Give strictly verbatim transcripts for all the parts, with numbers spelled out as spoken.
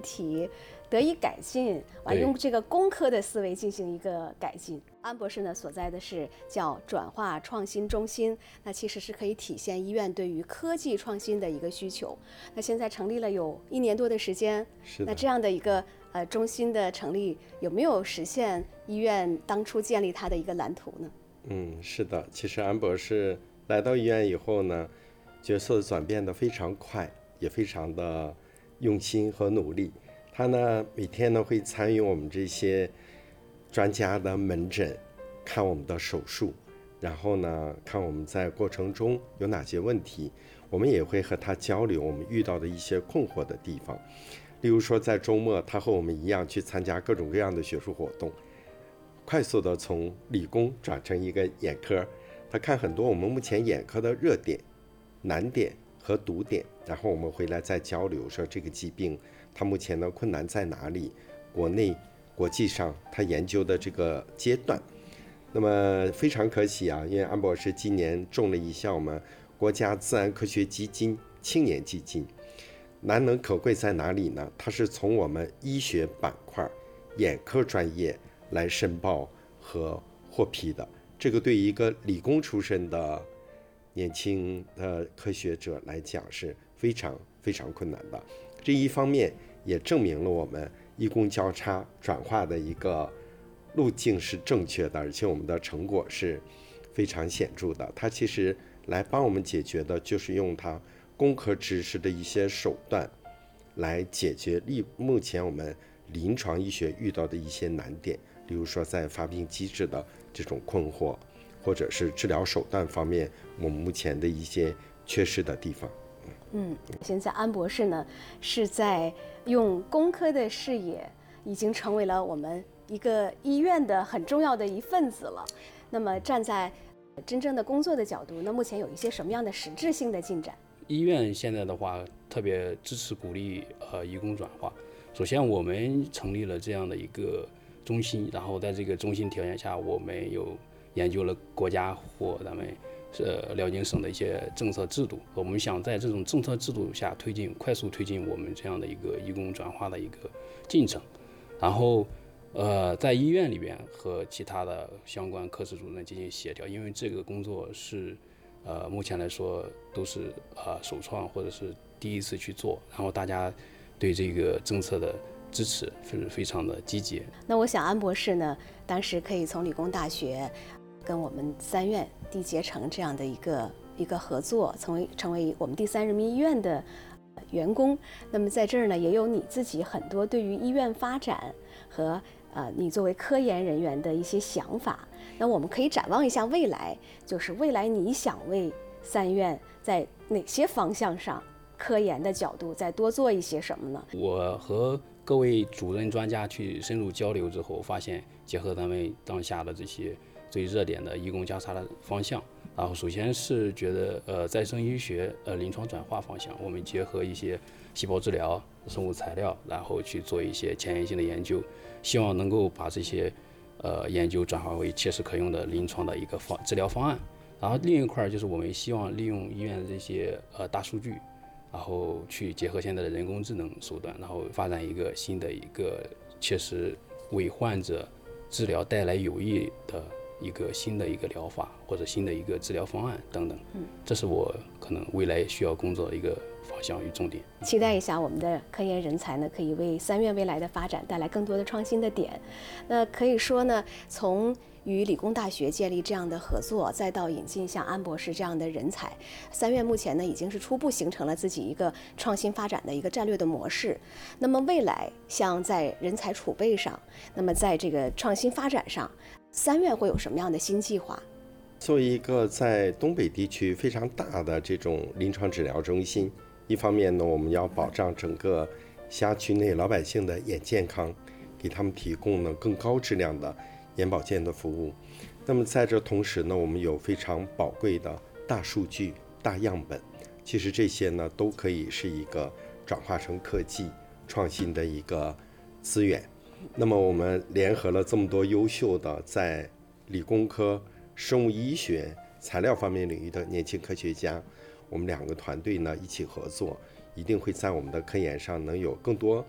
题得以改进，完用这个工科的思维进行一个改进。安博士呢所在的是叫转化创新中心，那其实是可以体现医院对于科技创新的一个需求。那现在成立了有一年多的时间， 是的。 那这样的一个呃中心的成立，有没有实现医院当初建立它的一个蓝图呢？ 嗯，是的。其实安博士来到医院以后呢，角色转变得非常快，也非常的用心和努力。他呢每天呢会参与我们这些专家的门诊，看我们的手术，然后呢看我们在过程中有哪些问题，我们也会和他交流我们遇到的一些困惑的地方。例如说在周末，他和我们一样去参加各种各样的学术活动，快速的从理工转成一个眼科，他看很多我们目前眼科的热点、难点和毒点，然后我们回来再交流，说这个疾病它目前的困难在哪里，国内国际上他研究的这个阶段。那么非常可喜啊，因为安博士今年中了一项我们国家自然科学基金青年基金。难能可贵在哪里呢？它是从我们医学板块眼科专业来申报和获批的，这个对于一个理工出身的年轻的科学者来讲是非常非常困难的。这一方面也证明了我们医工交叉转化的一个路径是正确的，而且我们的成果是非常显著的。它其实来帮我们解决的就是用它工科知识的一些手段来解决目前我们临床医学遇到的一些难点，例如说在发病机制的这种困惑，或者是治疗手段方面我们目前的一些缺失的地方。 嗯，现在安博士呢是在用工科的视野，已经成为了我们一个医院的很重要的一份子了。那么站在真正的工作的角度，那目前有一些什么样的实质性的进展？ 医院现在的话特别支持鼓励呃医工转化。首先我们成立了这样的一个中心，然后在这个中心条件下，我们有研究了国家或咱们呃辽宁省的一些政策制度，我们想在这种政策制度下推进快速推进我们这样的一个医工转化的一个进程。然后呃在医院里边和其他的相关科室主任进行协调，因为这个工作是呃目前来说都是呃首创或者是第一次去做，然后大家对这个政策的支持是非常的积极。 那我想安博士呢当时可以从理工大学跟我们三院缔结成这样的一个一个合作，成为成为我们第三人民医院的员工。那么在这儿呢也有你自己很多对于医院发展和呃你作为科研人员的一些想法。那我们可以展望一下未来，就是未来你想为三院在哪些方向上科研的角度再多做一些什么呢？ 我和各位主任专家去深入交流之后，发现结合咱们当下的这些最热点的医工交叉的方向，然后首先是觉得呃再生医学呃临床转化方向，我们结合一些细胞治疗、生物材料，然后去做一些前沿性的研究，希望能够把这些呃研究转化为切实可用的临床的一个方治疗方案。然后另一块就是我们希望利用医院的这些呃大数据，然后去结合现在的人工智能手段，然后发展一个新的一个切实为患者治疗带来有益的一个新的一个疗法或者新的一个治疗方案等等。嗯，这是我可能未来需要工作的一个方向与重点。 期待一下我们的科研人才呢，可以为三院未来的发展带来更多的创新的点。那可以说呢，从与理工大学建立这样的合作，再到引进像安博士这样的人才，三院目前呢已经是初步形成了自己一个创新发展的一个战略的模式。那么未来像在人才储备上，那么在这个创新发展上，三院会有什么样的新计划？ 作为一个在东北地区非常大的这种临床治疗中心，一方面呢，我们要保障整个辖区内老百姓的眼健康，给他们提供呢更高质量的眼保健的服务。那么在这同时呢，我们有非常宝贵的大数据、大样本，其实这些呢都可以是一个转化成科技创新的一个资源。那么我们联合了这么多优秀的在理工科、生物医学、材料方面领域的年轻科学家，我们两个团队呢一起合作，一定会在我们的科研上能有更多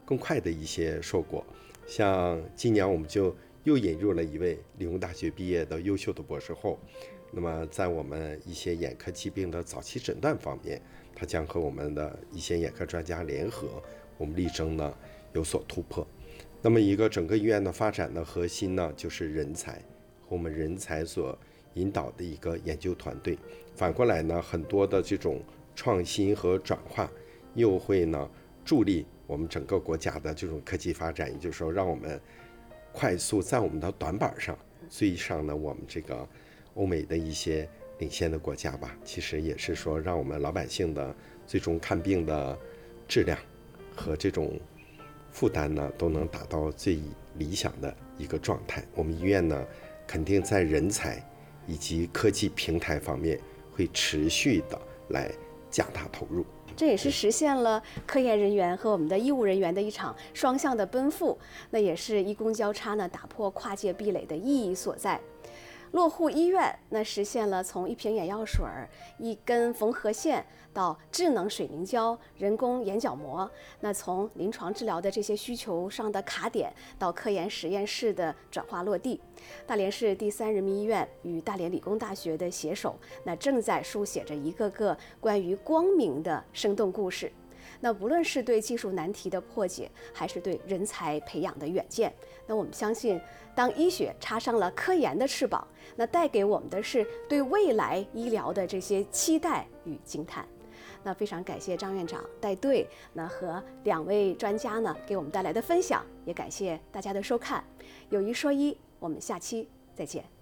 更快的一些硕果。像今年我们就又引入了一位理工大学毕业的优秀的博士后，那么在我们一些眼科疾病的早期诊断方面，他将和我们的一些眼科专家联合，我们力争呢有所突破。那么一个整个医院的发展的核心呢，就是人才和我们人才所引导的一个研究团队。反过来呢，很多的这种创新和转化又会呢助力我们整个国家的这种科技发展，也就是说让我们快速在我们的短板上追上呢我们这个欧美的一些领先的国家吧。其实也是说让我们老百姓的最终看病的质量和这种负担呢都能达到最理想的一个状态。我们医院呢肯定在人才以及科技平台方面会持续的来加大投入。 这也是实现了科研人员和我们的医务人员的一场双向的奔赴，那也是医工交叉呢打破跨界壁垒的意义所在。落户医院，那实现了从一瓶眼药水、一根缝合线到智能水凝胶、人工眼角膜，那从临床治疗的这些需求上的卡点到科研实验室的转化落地。大连市第三人民医院与大连理工大学的携手，那正在书写着一个个关于光明的生动故事。那无论是对技术难题的破解，还是对人才培养的远见，那我们相信，当医学插上了科研的翅膀，那带给我们的是对未来医疗的这些期待与惊叹。那非常感谢张院长带队，那和两位专家呢给我们带来的分享，也感谢大家的收看。有医说医，我们下期再见。